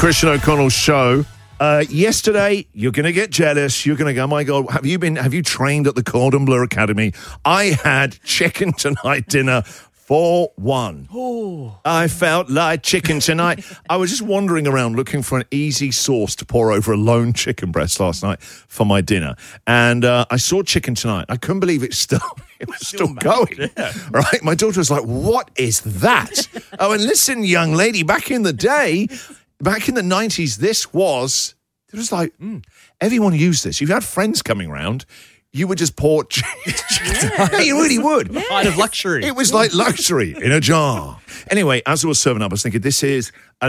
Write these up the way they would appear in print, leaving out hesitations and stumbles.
Christian O'Connell Show. Yesterday, you're going to get jealous. You're going to go, oh my God, have you trained at the Cordon Bleu Academy? I had chicken tonight dinner for one. Oh. I felt like chicken tonight. I was just wandering around looking for an easy sauce to pour over a lone chicken breast last night for my dinner. And I saw chicken tonight. I couldn't believe it was still going. Yeah. Right? My daughter was like, what is that? Oh, and listen, young lady, back in the 90s, it was like, everyone used this. You've had friends coming around, you would just pour chicken. Yeah, you really would. A kind of luxury. It was like luxury in a jar. Anyway, as I was serving up, I was thinking, this is a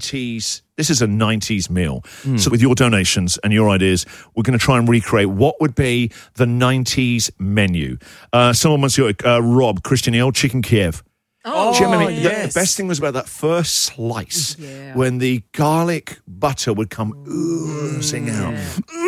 90s meal. So with your donations and your ideas, we're going to try and recreate what would be the 90s menu. Someone wants to Rob, Christian, the old chicken Kiev. Oh, Do you remember yes. the best thing was about that first slice when the garlic butter would come oozing out.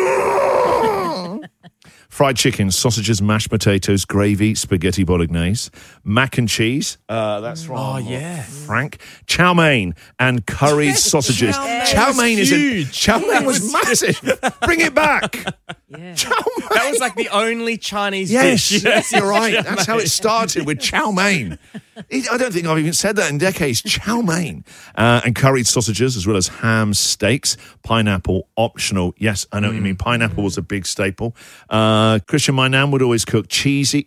Fried chicken, sausages, mashed potatoes, gravy, spaghetti bolognese, mac and cheese. That's from Oh, yeah. Frank. Chow mein and curried sausages. Chow mein is huge. Chow mein was massive. Bring it back. Yeah. Chow mein. That was like the only Chinese Yes, dish. yes, you're right. That's how it started with chow mein. I don't think I've even said that in decades. Chow mein. And curried sausages as well as ham, steaks, pineapple, optional. Yes, I know what you mean. Pineapple was a big staple. Christian, my nan would always cook cheesy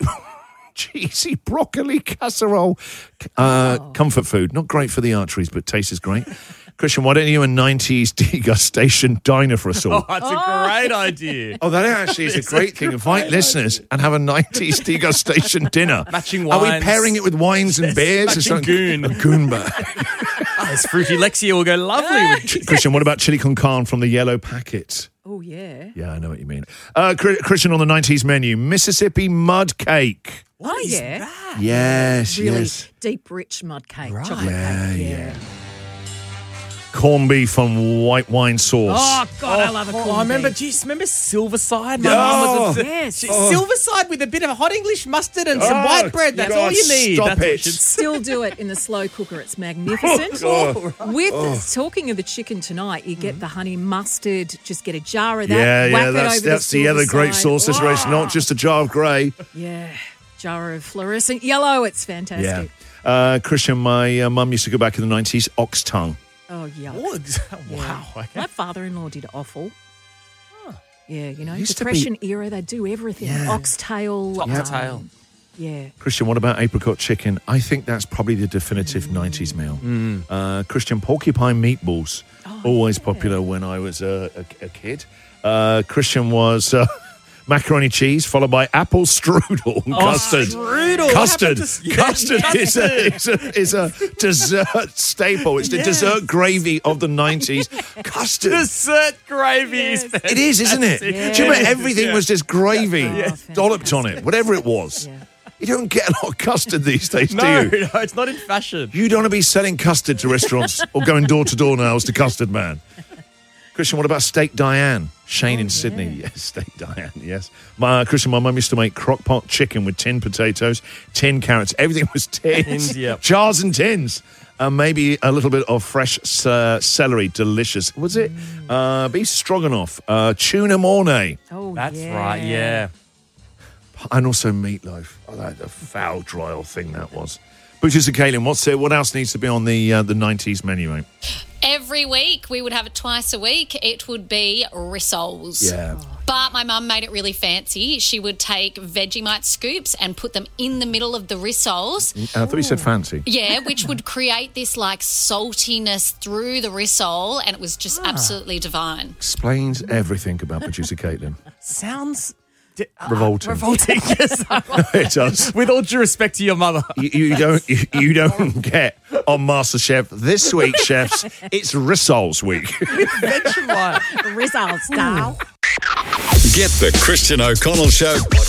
broccoli casserole. Comfort food. Not great for the arteries, but taste is great. Christian, why don't you a 90s degustation diner for us all? Oh, that's a great idea. Oh, that actually is a great thing. Invite listeners and have a 90s degustation dinner. Matching Are we wines. pairing it with wines and beers? Matching or something? goon. A goon bar. This fruity Lexia will go lovely with Christian, what about chili con carne from the yellow packet? Oh, yeah. Yeah, I know what you mean. Christian, on the 90s menu, Mississippi mud cake. What is that? Yes, Really yes. deep, rich mud cake, Right. chocolate Yeah, cake. yeah. Corned beef on white wine sauce. Oh, God, I love a corned I remember, beef. remember Silverside? My Oh. mum was Yes. Silverside with a bit of hot English mustard and some white bread. That's God, all you need. stop That's what it. should- Still do it in the slow cooker. It's magnificent. Talking of the chicken tonight, you get the honey mustard. Just get a jar of that. whack it over That's the other great silver sauce. side. It's not just a jar of grey. Yeah, jar of fluorescent yellow. It's fantastic. Yeah. Christian, my mum used to go back in the 90s, ox tongue. Oh, yeah. Oh, wow. Okay. My father-in-law did offal. Yeah, you know, Used to Depression era, they do everything. Yeah. Oxtail. Top to tail. Yeah. Christian, what about apricot chicken? I think that's probably the definitive 90s meal. Christian, porcupine meatballs. Always popular when I was a kid. Christian was macaroni cheese, followed by apple strudel and custard. Strudel. Custard. What happened to- Custard is a dessert staple. It's the dessert gravy of the 90s. Custard. Dessert gravy Yes. is It is, isn't it? Yeah. Do you remember everything was just gravy Yes. dolloped on it, Fantastic. whatever it was. Yeah. You don't get a lot of custard these days, No, do you? no, it's not in fashion. You don't want to be selling custard to restaurants or going door to door now as the custard man. Christian, what about steak Diane? Shane in Sydney. Yes, steak Diane, yes. Christian, my mum used to make crock pot chicken with tin potatoes, tin carrots. Everything was tins. Yep. Jars and tins. Maybe a little bit of fresh celery. Delicious. Was it? Beef stroganoff. Tuna mornay. Oh, That's yeah. right, yeah. And also meatloaf. Oh, that a foul, dry old thing that was. Butchers and Caitlin, what else needs to be on the 90s menu, mate? Every week, we would have it twice a week. It would be rissoles. Yeah. But my mum made it really fancy. She would take Vegemite scoops and put them in the middle of the rissoles. I thought you said fancy. Yeah, which would create this like saltiness through the rissole, and it was just absolutely divine. Explains everything about producer Caitlin. Sounds Revolting. revolting. Yes. It does. With all due respect to your mother. You don't get on MasterChef this week, chefs. It's rissoles week. Vegemite. Results, style. Get the Christian O'Connell Show